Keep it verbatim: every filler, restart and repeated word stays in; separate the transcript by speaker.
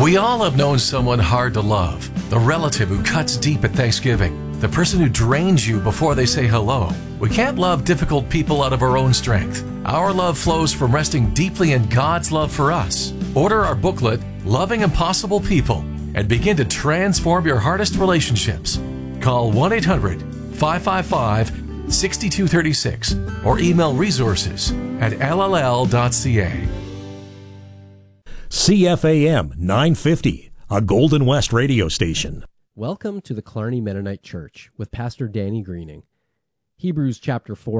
Speaker 1: We all have known someone hard to love. The relative who cuts deep at Thanksgiving. The person who drains you before they say hello. We can't love difficult people out of our own strength. Our love flows from resting deeply in God's love for us. Order our booklet, Loving Impossible People, and begin to transform your hardest relationships. Call one eight hundred five five five six two three six or email resources at l l l dot c a.
Speaker 2: C F A M nine fifty, a Golden West radio station.
Speaker 3: Welcome to the Clarny Mennonite Church with Pastor Danny Greening. Hebrews chapter four